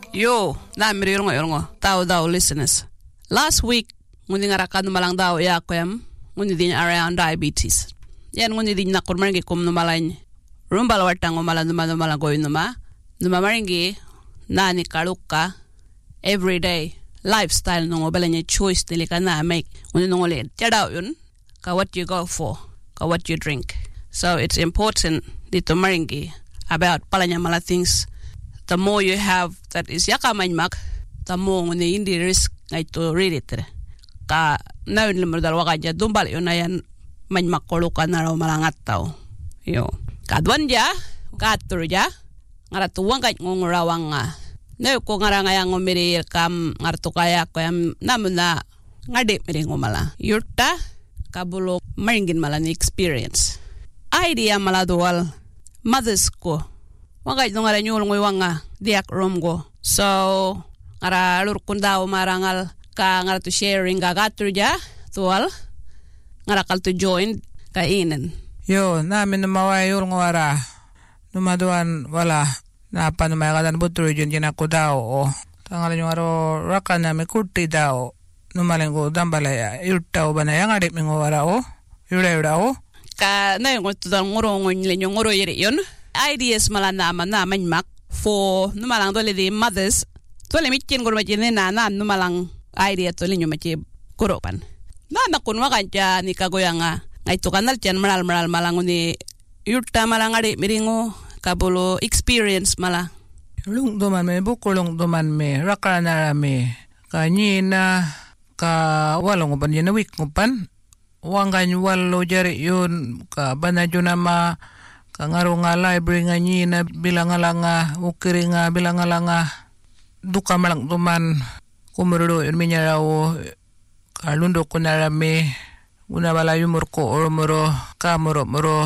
Yo, namiri yungo. Tao listeners. Last week, ngundi ngarakan malang daw yakwem, ngundi din around diabetes. Yan ngundi din nakurmaringi kum numalany. Rumbal wartang numalang goy numamaringi nani kaluka everyday lifestyle nungo balanya choice nili ka na make. Ngundi nungoli tiadaw yun ka what you go for, ka what you drink. So it's important dito maringi about palanya mala things. The more you have that is yakamanymak, the more ngundi hindi risk ngay to read it. Ka na yun limar dalwa kaya dumbal yun na yan manymak koluka na raw malangat tao. Yo. Kadwan ja, katur ja, ngaratuwang kahit ngurawang nga. Na ko ngarangayang umiri kam ngartu kaya ko yam namun na ngadip miri ngumala. Yurta, kabulo maringin mala ni experience. Idea mala dual, mothers ko. Wangay nung ngara nyulong nga diak room go. So, ngara lurkun daw marangal ka ngara to sharing gagatur ja, dual, ngara kal to join kainin. Yo, namin namaway yung wara. Numaduan wala. Napa numay kadan butro yun ako daw. O, tangalan yung aro raka namin kurti daw. Numaling ko dambalaya. Yurtaw ba na yung adip ming wara o? Yura o? Ka na yung tutang ngurong yung nguro yiri yun. Ideas mala naman mak for numalang dole di mothers. Dole mikin guro majin na numalang idea tole nyo machi kuropan. Na nakunwa kanya ni kagoya nga. Ngay to kanal tiyan maral malang ni yurta malang ade miringo kabulo experience mala. Lung duman me bukulong duman me raka na me kanyina ka walong upan yun na week upan wanggan walo jari yun ka banadyo na ma ka ngaro nga library nga nyina bilang nga ukiri nga bilang nga duka malang duman kumuro yun minyaraw ka lundo ko na rami una bala yumur ko oromoro ka moro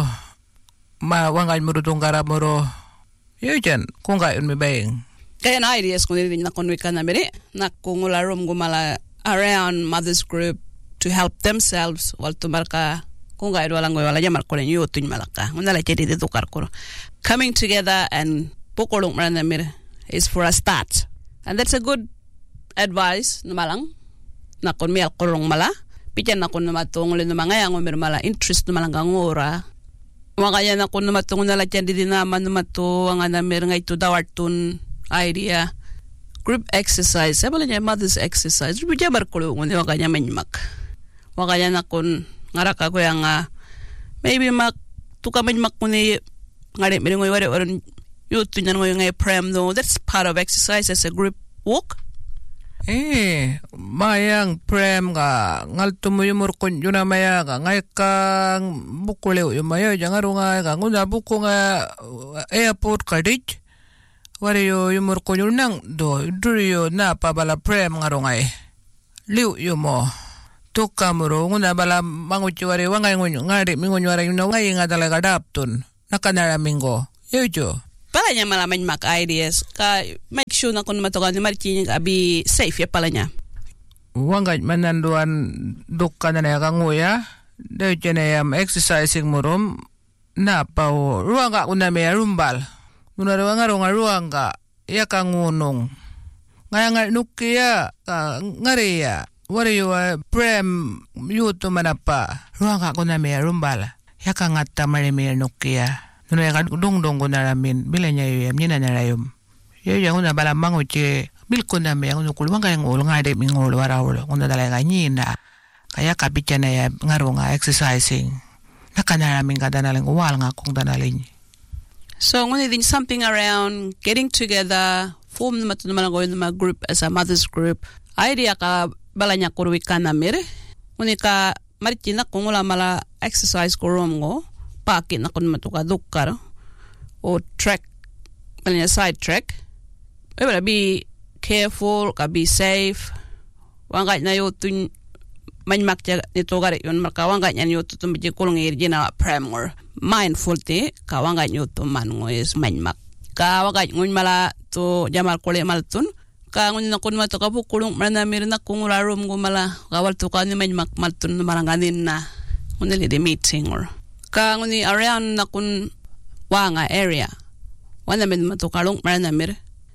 ma wangan muro tunggara moro yun kung kayon may baying kaya na ideas kung din nakunwi ka na beri nakungularom gumala around mothers group to help themselves wal tumarka kung kayon walang wala niya markulen yutun malaka unala jadi ditukar ko coming together and pukulong marana mir is for a start and that's a good advice numalang nakun mi alkulong mala pijan na kun namatong ulit namangayang umir mala interest naman lang ngora. Makaya na kun namatong nalagyan din naman namato ang anamir nga ito dawartun idea. Group exercise. Sabi niya mother's exercise. Rupi siya barkulong hindi makanya manyimak. Makaya na kun ngaraka ko yung maybe tuka manyimak ko ni ngarit miring ngayon warin yuto niya ngayon ngayon pram no. That's part of exercise as a group walk. Mayang prem nga ngalto mo yung murkon yun na maya nga ngay kang bukulew yung maya yung ngaro nga nguna buko nga airport cardage wari yung murkon yun nang do duriyo na pabala prem ngaro ngay liw yung mo tuka muro nguna bala manguchi wari wangay ngunyo ngari mingunyo wari yung ngay nga talaga daptun nakanaraming ko yun pala niya malaman mak ideas ka make sure na kung matukan ni Marchini abi safe ya pala niya. Wanggat mananduan dukka na na kanguya dahil dyan ay exercising mo rum na pa ruang ka kuna may rumbal nuna ruang ka iya kangunong ngaya nga nukiya ngariya wari yu prem yuto manapa ruang ka kuna may rumbal iya ka ngata marimir nukiya nuna ya dong ko naramin bila niya yuyam nina narayom yuyang una bala manguchi bilko na may ang nukulwang kayang ulo nga de ming ulo warawlo kung nadalay nyina kaya kapitya na ya ngaro nga exercising nakanaraming kadanaling uwal nga kung danalin. So nguni din something around getting together form naman malangoy na group as a mothers group idea ka bala niya kurwi ka na mir nguni ka maritina kung wala mala exercise ko rom go pakin ako naman ito ka dukkar o track bala niya side track be careful, ka be safe. Wangkat na yutun manyak nito gari yun marka wangkat niya yutun tumbi kulong irjina premor mindful ti ka wangkat yutun manungo is manyak. Ka wangkat ngun mala to jamal kule maltun ka ngun na kun mato ka bukulong manamir na kung ularom ko mala kawal to ka ni manyak maltun maranganin na ngunili di meeting or ka nguni around na kun wanga area wana min matukalong manamir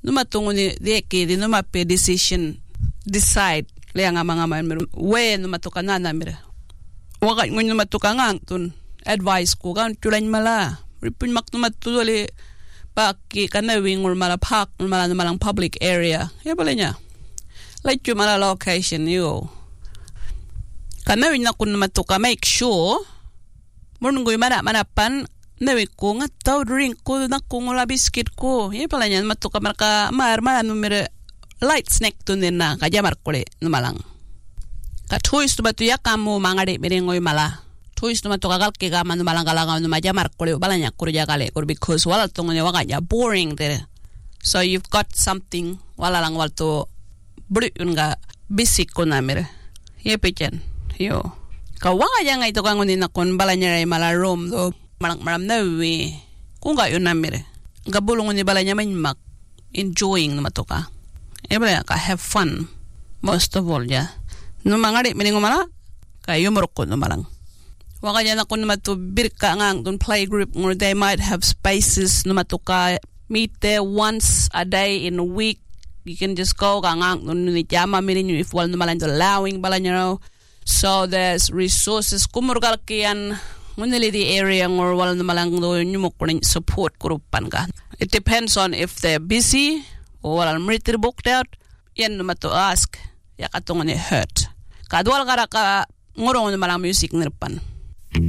numatunguni deki di numape decision decide le nga mga man we numatuka na namir wakat ngun numatuka nga tun advice ko kan tulan mala ripun mak numatuli paki kanawing or mala park or mala malang public area ya pala niya like yung mala location yo kanawing na kun numatuka make sure murun ko yung manapan nawi ko nga tao drink ko na kung wala biscuit ko ya pala niya matuka marka mala numere light snack to din na kajamar ko le numalang ka choice to batuya kamo mangade miringoy mala choice to matuka kalke ka man numalang kalanga numajamar ko le balanya kurja kale ko because wala tong ne wakanya boring there so you've got something wala lang walto bri nga bisik ko na mere ye pechen yo ka wanga yang ito kang unin na kon balanya ray mala room do maram nawi kung ga yun na mere gabulong ni balanya man mak enjoying na matuka Eba ka have fun most of all ya. No mangari meningo mala kayo moroko no malang. Waka na kun matu birka ngang dun play group or they might have spaces no matuka meet there once a day in a week. You can just go ngang dun ni jama meninyo if wal no malang allowing balanyaro. So there's resources kumurgal kian ngunili the area or wal no malang do nyumukunin support grupan ka. It depends on if they're busy or I'm really booked out, yan naman to ask, yakatungan ni hurt. Kadwal ka ngurong naman ang music nirpan.